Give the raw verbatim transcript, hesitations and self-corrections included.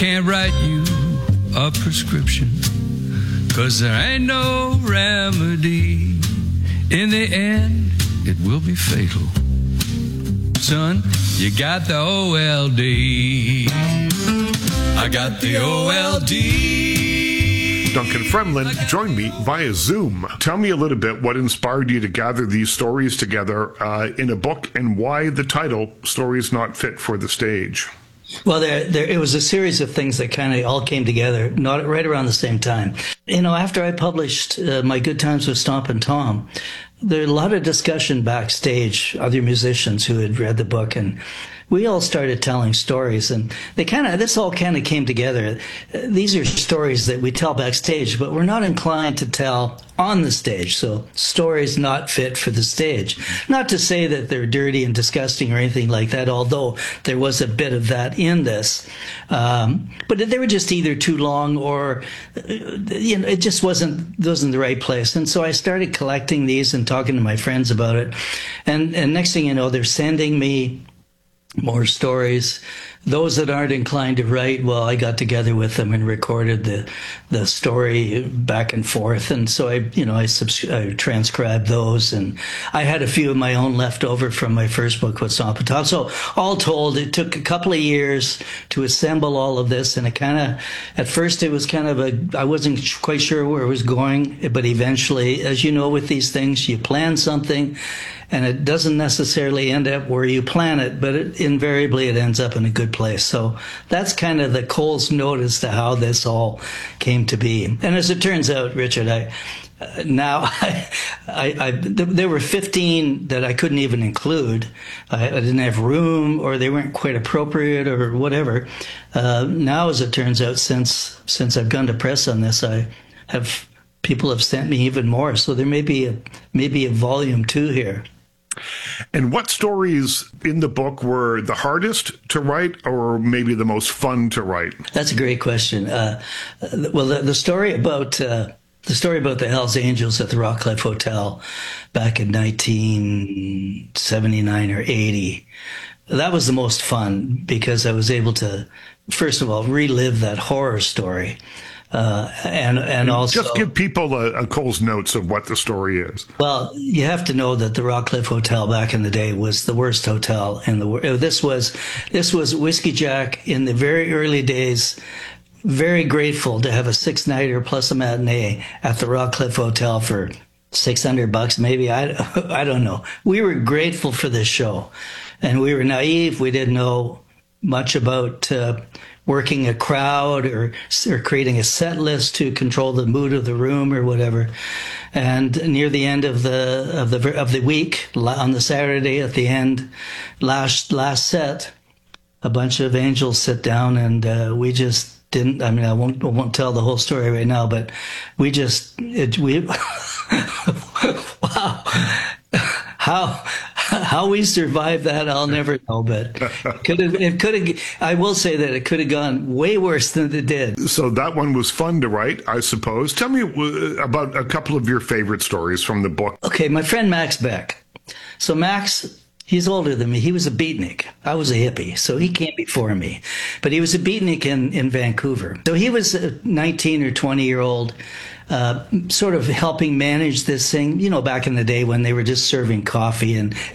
Can't write you a prescription, 'cause there ain't no remedy. In the end, it will be fatal. Son, you got the O L D. I got the O L D. Duncan Fremlin joined me via Zoom. Tell me a little bit what inspired you to gather these stories together uh, in a book, and why the title, Stories Not Fit for the Stage. Well, there, there, it was a series of things that kind of all came together, not right around the same time. You know, after I published uh, My Good Times with Stompin' Tom, there was a lot of discussion backstage, other musicians who had read the book, and we all started telling stories, and they kind of, this all kind of came together. These are stories that we tell backstage, but we're not inclined to tell on the stage. So stories not fit for the stage. Not to say that they're dirty and disgusting or anything like that, although there was a bit of that in this. Um, but they were just either too long, or, you know, it just wasn't, wasn't the right place. And so I started collecting these and talking to my friends about it. And, and next thing you know, they're sending me more stories. Those that aren't inclined to write, well, I got together with them and recorded the the story back and forth. And so I, you know, I, subs- I transcribed those, and I had a few of my own left over from my first book with Stompin' Tom. So all told, it took a couple of years to assemble all of this, and it kind of, at first it was kind of a, I wasn't quite sure where it was going, but eventually, as you know, with these things, you plan something, and it doesn't necessarily end up where you plan it, but it, invariably it ends up in a good place. So that's kind of the Cole's note as to how this all came to be. And as it turns out, Richard, I uh, now I, I, I th- there were fifteen that I couldn't even include. I, I didn't have room, or they weren't quite appropriate, or whatever. Uh, now, as it turns out, since since I've gone to press on this, I have people have sent me even more. So there may be a maybe a volume two here. And what stories in the book were the hardest to write, or maybe the most fun to write? That's a great question. Uh, well, the, the story about uh, the story about the Hells Angels at the Rockcliffe Hotel back in nineteen seventy-nine or eighty, that was the most fun, because I was able to, first of all, relive that horror story. Uh, and and also just give people a, a Cole's notes of what the story is. Well, you have to know that the Rockcliffe Hotel back in the day was the worst hotel in the world. This was this was Whiskey Jack in the very early days. Very grateful to have a six nighter plus a matinee at the Rockcliffe Hotel for six hundred bucks, maybe. I I don't know. We were grateful for this show, and we were naive. We didn't know much about Uh, working a crowd, or, or creating a set list to control the mood of the room or whatever. And near the end of the of the of the week, on the Saturday at the end, last last set, a bunch of angels sit down, and uh, we just didn't. I mean, I won't I won't tell the whole story right now, but we just it, we wow. How how we survived that, I'll never know. But it could have, it could have. I will say that it could have gone way worse than it did. So that one was fun to write, I suppose. Tell me about a couple of your favorite stories from the book. Okay, my friend Max Beck. So Max, he's older than me. He was a beatnik. I was a hippie, so he came before me. But he was a beatnik in, in Vancouver. So he was a nineteen or twenty year old, uh, sort of helping manage this thing, you know, back in the day when they were just serving coffee and